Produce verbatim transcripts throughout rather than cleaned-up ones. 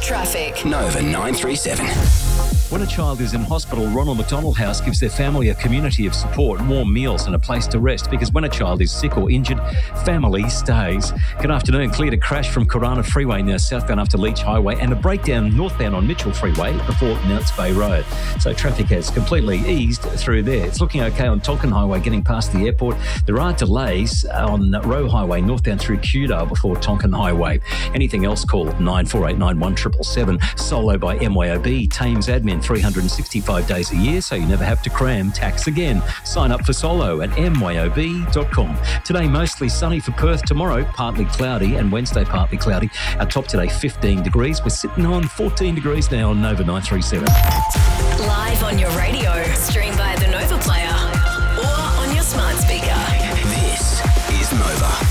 Traffic. Nova nine three seven. When a child is in hospital, Ronald McDonald House gives their family a community of support, warm meals and a place to rest, because when a child is sick or injured, family stays. Good afternoon. Cleared a crash from Corona Freeway near southbound after Leach Highway and a breakdown northbound on Mitchell Freeway before Mounts Bay Road. So traffic has completely eased through there. It's looking okay on Tonkin Highway getting past the airport. There are delays on Roe Highway northbound through Kewdale before Tonkin Highway. Anything else, call nine four eight nine one seven seven seven. Solo by M Y O B. Thames Admin, three hundred sixty-five days a year, so you never have to cram tax again. Sign up for Solo at m y o b dot com. Today, mostly sunny for Perth. Tomorrow, partly cloudy, and Wednesday, partly cloudy. Our top today, fifteen degrees. We're sitting on fourteen degrees now on Nova nine three seven. Live on your radio, stream via the Nova Player or on your smart speaker. This is Nova.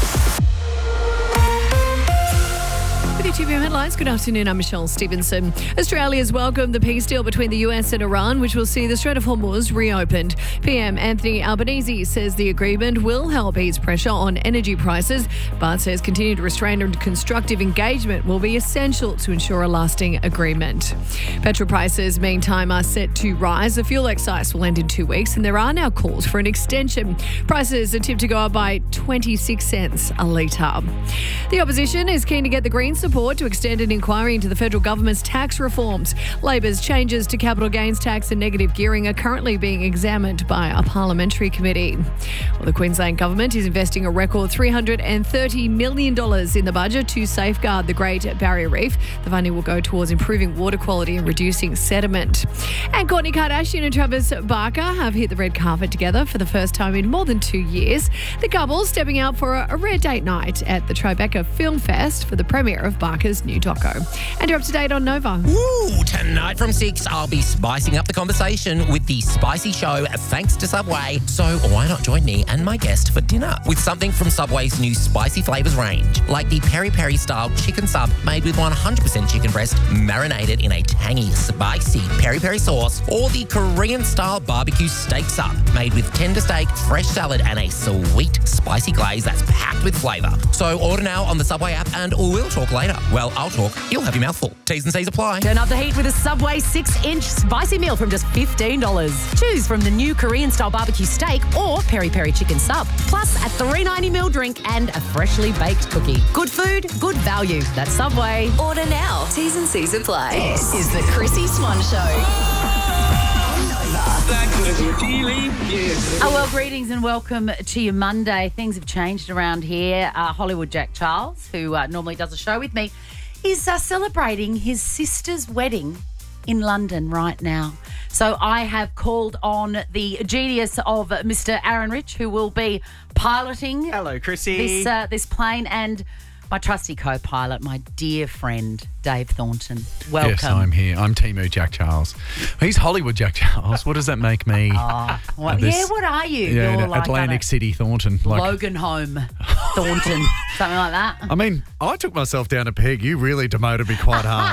With your T V headlines, good afternoon, I'm Michelle Stevenson. Australia's welcomed the peace deal between the U S and Iran, which will see the Strait of Hormuz reopened. P M Anthony Albanese says the agreement will help ease pressure on energy prices, but says continued restraint and constructive engagement will be essential to ensure a lasting agreement. Petrol prices, meantime, are set to rise. The fuel excise will end in two weeks, and there are now calls for an extension. Prices are tipped to go up by twenty-six cents a litre. The opposition is keen to get the Greens support to extend an inquiry into the federal government's tax reforms. Labor's changes to capital gains tax and negative gearing are currently being examined by a parliamentary committee. Well, the Queensland government is investing a record three hundred thirty million dollars in the budget to safeguard the Great Barrier Reef. The funding will go towards improving water quality and reducing sediment. And Kourtney Kardashian and Travis Barker have hit the red carpet together for the first time in more than two years. The couple stepping out for a, a rare date night at the Tribeca Film Fest for the premiere of Barker's new doco. And you're up to date on Nova. Ooh, tonight from six, I'll be spicing up the conversation with the Spicy Show thanks to Subway. So why not join me and my guest for dinner with something from Subway's new spicy flavours range, like the peri peri style chicken sub made with one hundred percent chicken breast marinated in a tangy, spicy peri peri sauce, or the Korean style barbecue steak sub made with tender steak, fresh salad, and a sweet spicy glaze that's packed with flavour. So order now on the Subway app and we'll talk later. Well, I'll talk. You'll have your mouth full. T's and C's apply. Turn up the heat with a Subway six-inch spicy meal from just fifteen dollars. Choose from the new Korean-style barbecue steak or peri-peri chicken sub. Plus a three ninety ml drink and a freshly baked cookie. Good food, good value. That's Subway. Order now. T's and C's apply. This is the Chrissy Swan Show. Oh, well, greetings and welcome to your Monday. Things have changed around here. Uh, Hollywood Jack Charles, who uh, normally does a show with me, is uh, celebrating his sister's wedding in London right now. So I have called on the genius of Mister Aaron Rich, who will be piloting Hello, Chrissy. this uh, this plane, and my trusty co-pilot, my dear friend, Dave Thornton. Welcome. Yes, I'm here. I'm Timu Jack Charles. He's Hollywood Jack Charles. What does that make me? Oh, well, Uh, this- yeah, what are you? Yeah, You're no, like Atlantic City Thornton. Like, Logan Home Thornton, something like that. I mean, I took myself down a peg. You really demoted me quite hard.